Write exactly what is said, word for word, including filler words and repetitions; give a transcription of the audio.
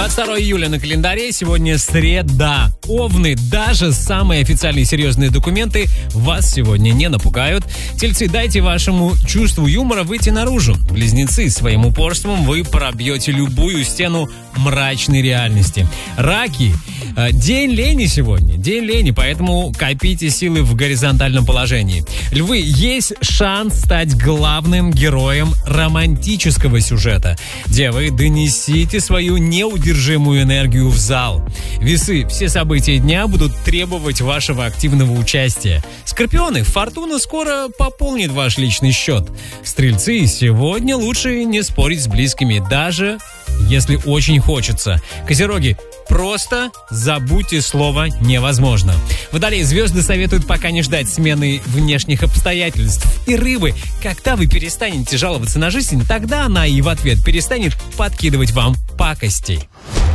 двадцать второе июля на календаре, сегодня среда. Овны, даже самые официальные серьезные документы вас сегодня не напугают. Тельцы, дайте вашему чувству юмора выйти наружу. Близнецы, своим упорством вы пробьете любую стену мрачной реальности. Раки, день лени сегодня, день лени, поэтому копите силы в горизонтальном положении. Львы, есть шанс стать главным героем романтического сюжета. Девы, донесите свою неудержимую энергию в зал. Весы, все события дня будут требовать вашего активного участия. Скорпионы, фортуна скоро пополнит ваш личный счет. Стрельцы, сегодня лучше не спорить с близкими, даже если очень хочется. Козероги, просто забудьте слово «невозможно». Водолеи, звезды советуют пока не ждать смены внешних обстоятельств. И рыбы, когда вы перестанете жаловаться на жизнь, тогда она и в ответ перестанет подкидывать вам пакостей.